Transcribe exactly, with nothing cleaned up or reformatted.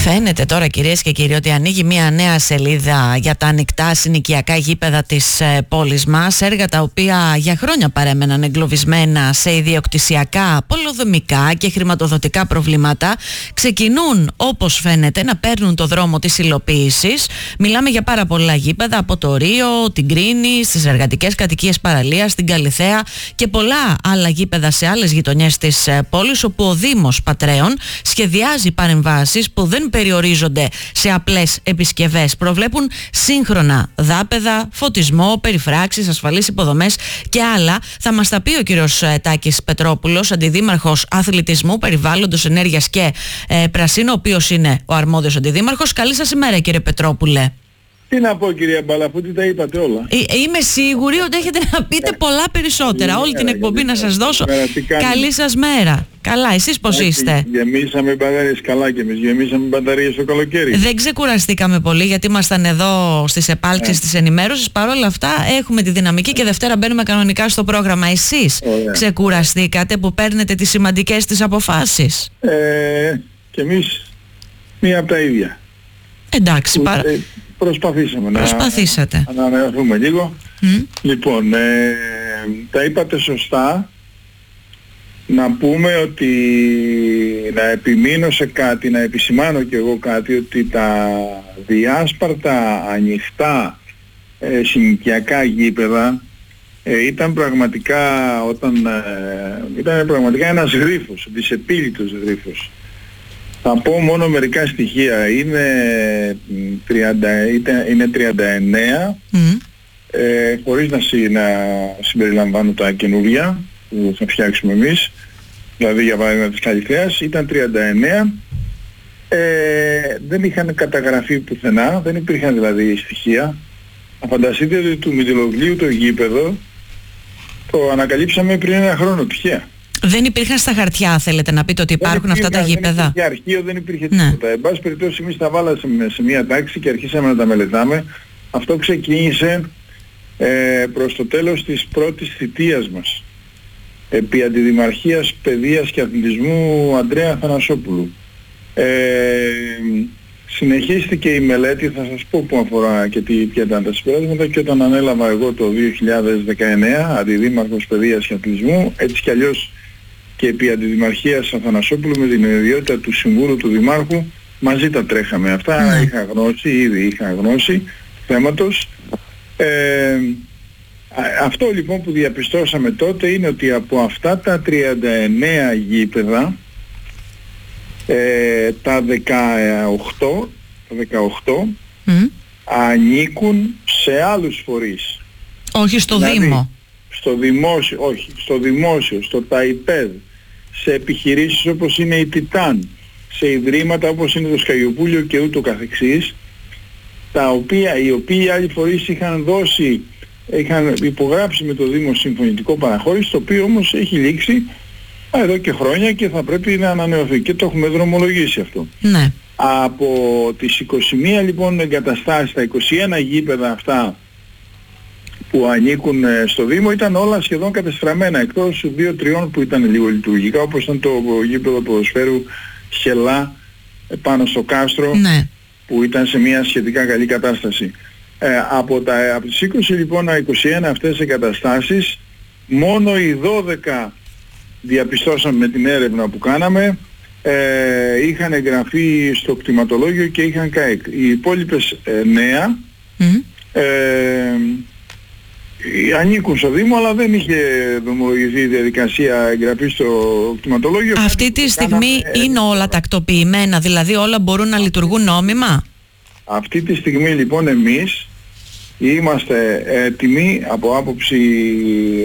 Φαίνεται τώρα, κυρίες και κύριοι, ότι ανοίγει μια νέα σελίδα για τα ανοιχτά συνοικιακά γήπεδα της ε, πόλης μας, έργα τα οποία για χρόνια παρέμεναν εγκλωβισμένα σε ιδιοκτησιακά, πολεοδομικά και χρηματοδοτικά προβλήματα, ξεκινούν, όπως φαίνεται, να παίρνουν το δρόμο της υλοποίησης. Μιλάμε για πάρα πολλά γήπεδα από το Ρίο, την Κρίνη, στις εργατικές κατοικίες Παραλίας, στην Καλιθέα και πολλά άλλα γήπεδα σε άλλες γειτονιές της ε, πόλης, όπου ο Δήμος Πατρέων σχεδιάζει παρεμβάσεις που δεν περιορίζονται σε απλές επισκευές. Προβλέπουν σύγχρονα δάπεδα, φωτισμό, περιφράξεις, ασφαλείς υποδομές και άλλα. Θα μας τα πει ο κύριος Τάκης Πετρόπουλος, αντιδήμαρχος αθλητισμού, περιβάλλοντος, ενέργειας και ε, πρασίνου, ο οποίος είναι ο αρμόδιος αντιδήμαρχος. Καλή σας ημέρα, κύριε Πετρόπουλε. Τι να πω, κυρία Μπαλαφούτη, τα είπατε όλα. Ε, είμαι σίγουρη ότι έχετε να πείτε πολλά περισσότερα. Όλη την εκπομπή να σας δώσω. Καλή σας μέρα. Καλά, εσείς πώς είστε? Γεμίσαμε μπαταρίες, καλά και εμείς. Γεμίσαμε μπαταρίες το καλοκαίρι. Δεν ξεκουραστήκαμε πολύ, γιατί ήμασταν εδώ στις επάλξεις yeah. της ενημέρωσης. Παρ' όλα αυτά έχουμε τη δυναμική και Δευτέρα μπαίνουμε κανονικά στο πρόγραμμα. Εσείς yeah. ξεκουραστήκατε που παίρνετε τις σημαντικές τις αποφάσεις? Ε, και εμείς μία από τα ίδια. Εντάξει, παρα... ε, προσπαθήσαμε Προσπαθήσατε. να ανανεωθούμε λίγο. Mm. Λοιπόν, ε, τα είπατε σωστά. Να πούμε ότι, να επιμείνω σε κάτι, να επισημάνω και εγώ κάτι, ότι τα διάσπαρτα ανοιχτά ε, συνοικιακά γήπεδα ε, ήταν πραγματικά όταν ε, ήταν πραγματικά ένας γρίφος, δυσεπίλητος γρίφος. Θα πω μόνο μερικά στοιχεία. Είναι τριάντα, είναι τριάντα εννέα, mm. ε, χωρίς να, συ, να συμπεριλαμβάνω τα καινούργια που θα φτιάξουμε εμείς. Δηλαδή για παράδειγμα της Καλιθέας ήταν τριάντα εννέα, ε, δεν είχαν καταγραφεί πουθενά, δεν υπήρχαν δηλαδή στοιχεία. Να φανταστείτε ότι του Μητυλογλίου το γήπεδο το ανακαλύψαμε πριν ένα χρόνο τυχαία. Δεν υπήρχαν στα χαρτιά, θέλετε να πείτε, ότι υπάρχουν υπήρχαν, αυτά τα γήπεδα? Δεν υπήρχε αρχείο, δεν υπήρχε ναι. τίποτα. Εν πάση περιπτώσει εμείς τα βάλαμε σε μία τάξη και αρχίσαμε να τα μελετάμε. Αυτό ξεκίνησε ε, προς το τέλος της πρώτης θητείας μας, επί Αντιδημαρχίας Παιδείας και Αθλητισμού Ανδρέα Αθανασόπουλου. Ε, συνεχίστηκε η μελέτη, θα σας πω που αφορά και τι, ποια ήταν τα συμπεράσματα, και όταν ανέλαβα εγώ το δύο χιλιάδες δεκαεννέα Αντιδήμαρχος Παιδείας και Αθλητισμού, έτσι κι αλλιώς και επί Αντιδημαρχίας Αθανασόπουλου με την ιδιότητα του Συμβούλου του Δημάρχου, μαζί τα τρέχαμε αυτά, mm. είχα γνώση, ήδη είχα γνώση θέματος. Ε, αυτό λοιπόν που διαπιστώσαμε τότε είναι ότι από αυτά τα τριάντα εννέα γήπεδα ε, τα δεκαοκτώ, τα δεκαοκτώ mm. ανήκουν σε άλλους φορείς. Όχι στο δηλαδή, Δήμο. Στο δημόσιο, όχι, στο δημόσιο, στο ΤΑΙΠΕΔ, σε επιχειρήσεις όπως είναι η Τιτάν, σε ιδρύματα όπως είναι το Σκαγιοπούλιο και ούτω καθεξής, τα οποία, οι οποίοι άλλοι φορείς είχαν δώσει, είχαν υπογράψει με το Δήμο συμφωνητικό παραχώρηση, το οποίο όμως έχει λήξει εδώ και χρόνια και θα πρέπει να ανανεωθεί και το έχουμε δρομολογήσει αυτό. Ναι. Από τις είκοσι μία λοιπόν εγκαταστάσεις, τα είκοσι ένα γήπεδα αυτά που ανήκουν στο Δήμο ήταν όλα σχεδόν κατεστραμμένα, εκτός δύο τριών που ήταν λίγο λειτουργικά, όπως ήταν το γήπεδο ποδοσφαίρου Χελά πάνω στο κάστρο, ναι. που ήταν σε μια σχετικά καλή κατάσταση. Ε, από, τα, από τις είκοσι λοιπόν είκοσι ένα αυτές εγκαταστάσεις, μόνο οι δώδεκα διαπιστώσαμε με την έρευνα που κάναμε, ε, είχαν εγγραφεί στο κτηματολόγιο και είχαν ΚΑΕΚ. Οι υπόλοιπες εννέα mm. ε, ανήκουν στο Δήμο, αλλά δεν είχε δομολογηθεί η διαδικασία εγγραφής στο κτηματολόγιο. Αυτή τη στιγμή κάναμε, είναι όλα τακτοποιημένα, δηλαδή όλα μπορούν να λειτουργούν νόμιμα? Αυτή τη στιγμή λοιπόν εμείς είμαστε έτοιμοι από άποψη